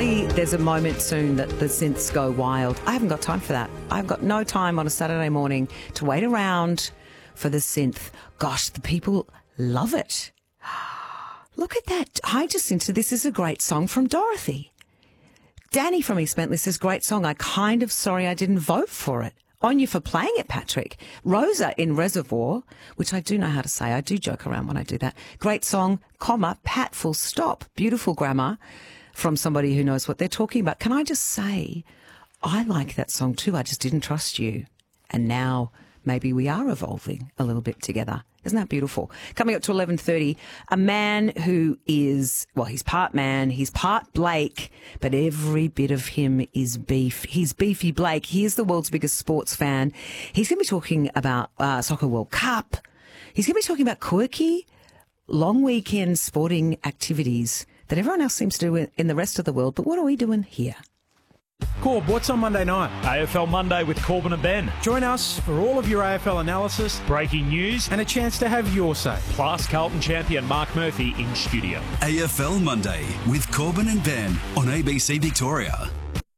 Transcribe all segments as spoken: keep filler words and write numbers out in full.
Hopefully there's a moment soon that the synths go wild. I haven't got time for that. I've got no time on a Saturday morning to wait around for the synth. Gosh, the people love it. Look at that. Hi, Jacinta. This is a great song from Dorothy. Danny from East Bentley says, great song. I kind of sorry I didn't vote for it. On you for playing it, Patrick. Rosa in Reservoir, which I do know how to say. I do joke around when I do that. Great song, comma, Pat, full stop. Beautiful grammar from somebody who knows what they're talking about. Can I just say, I like that song too. I just didn't trust you. And now maybe we are evolving a little bit together. Isn't that beautiful? Coming up to eleven thirty, a man who is, well, he's part man, he's part Blake, but every bit of him is beef. He's Beefy Blake. He is the world's biggest sports fan. He's going to be talking about uh, Soccer World Cup. He's going to be talking about quirky, long weekend sporting activities that everyone else seems to do in the rest of the world. But what are we doing here? Corb, what's on Monday night? A F L Monday with Corbin and Ben. Join us for all of your A F L analysis, Breaking news, and a chance to have your say. plus Carlton champion Mark Murphy in studio. A F L Monday with Corbin and Ben on A B C Victoria.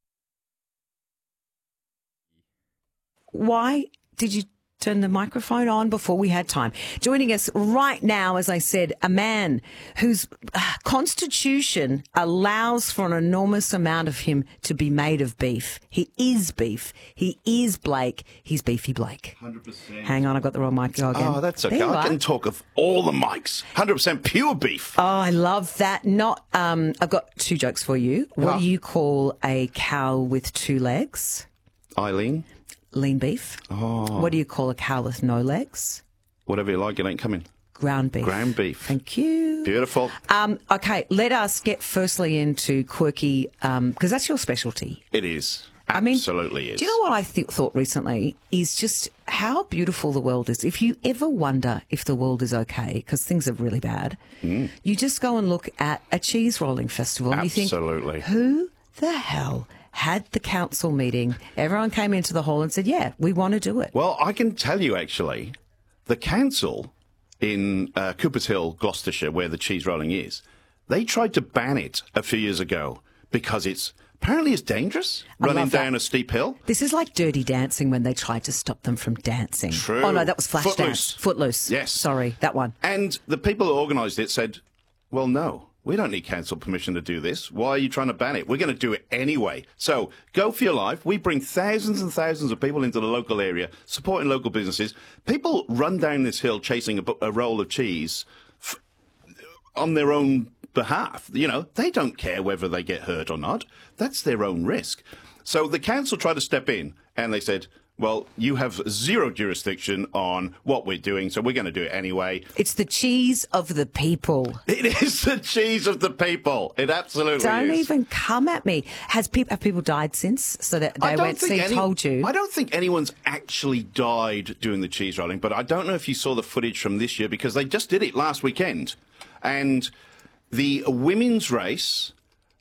Why did you turn the microphone on before we had time? Joining us right now, as I said, a man whose uh, constitution allows for an enormous amount of him to be made of beef. He is beef. He is Blake. He's Beefy Blake. one hundred percent. Hang on, I've got the wrong mic again. Oh, that's okay. There you I are. can talk of all the mics. one hundred percent pure beef. Oh, I love that. Not. Um, I've got two jokes for you. What Ah. do you call a cow with two legs? Eileen, Lean beef. Oh. What do you call a cow with no legs? whatever you like, it ain't coming. Ground beef. Ground beef. Thank you. Beautiful. Um, okay, let us get firstly into quirky, um, because that's your specialty. It is. I mean, Absolutely is. Do you know what I th- thought recently is just how beautiful the world is. If you ever wonder if the world is okay, because things are really bad, Mm. you just go and look at a cheese rolling festival and Absolutely. you think, who the hell had the council meeting? Everyone came into the hall and said, yeah, we want to do it. Well, I can tell you, actually, the council in uh, Coopers Hill, Gloucestershire, where the cheese rolling is, they tried to ban it a few years ago because it's apparently it's dangerous I running love that. down a steep hill. This is like Dirty Dancing when they tried to stop them from dancing. True. Oh, no, that was Flashdance. Footloose. Footloose. Yes. Sorry, that one. And the people who organised it said, well, no, we don't need council permission to do this. Why are you trying to ban it? We're going to do it anyway. So go for your life. We bring thousands and thousands of people into the local area, supporting local businesses. People run down this hill chasing a, bu- a roll of cheese f- on their own behalf. You know, they don't care whether they get hurt or not. That's their own risk. So the council tried to step in and they said, well, you have zero jurisdiction on what we're doing, so we're going to do it anyway. It's the cheese of the people. It is the cheese of the people. It absolutely Don't is. even come at me. Has people have people died since? So that I they don't went, think see, any- told you. I don't think anyone's actually died doing the cheese rolling, but I don't know if you saw the footage from this year because they just did it last weekend. And the women's race,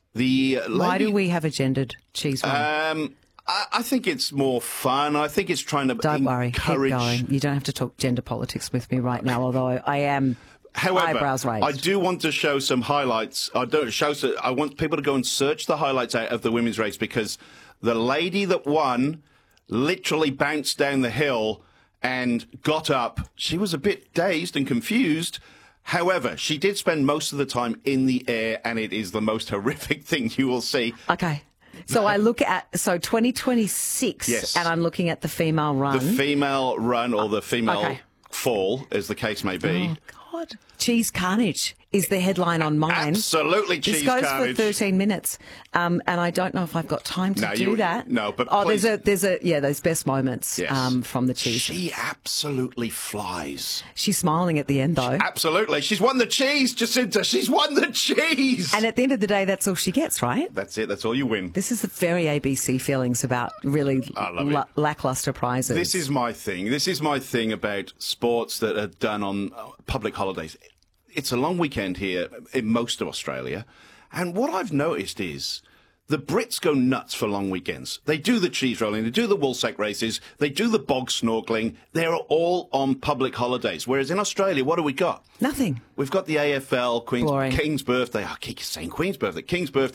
the Why lady, do we have a gendered cheese roll? Um, I, I think it's more fun. I think it's trying to Don't worry. Keep encourage. going. You don't have to talk gender politics with me right now, although I am However, eyebrows raised. I do want to show some highlights. I don't show. So I want people to go and search the highlights out of the women's race because the lady that won literally bounced down the hill and got up. She was a bit dazed and confused. However, she did spend most of the time in the air, and it is the most horrific thing you will see. Okay. So I look at, so twenty twenty-six, Yes. and I'm looking at the female run. The female run or the female Okay. fall, as the case may be. Oh, God. Cheese carnage is the headline on mine. Absolutely, This cheese goes carnage. for thirteen minutes, um, and I don't know if I've got time to No, do you- that. no, but oh, please. there's a there's a yeah, those best moments Yes. um, from the cheese. She absolutely flies. She's smiling at the end though, Absolutely. She's won the cheese, Jacinta. She's won the cheese. and at the end of the day, that's all she gets, right? That's it. That's all you win. This is the very A B C feelings about really I love la- it. lackluster prizes. This is my thing. This is my thing about sports that are done on uh, public holidays. It's a long weekend here in most of Australia. And what I've noticed is the Brits go nuts for long weekends. They do the cheese rolling, they do the woolsack races, they do the bog snorkeling. They're all on public holidays. Whereas in Australia, what do we got? Nothing. We've got the A F L, Queen's, Boring. King's birthday. I keep saying Queen's birthday. King's birthday.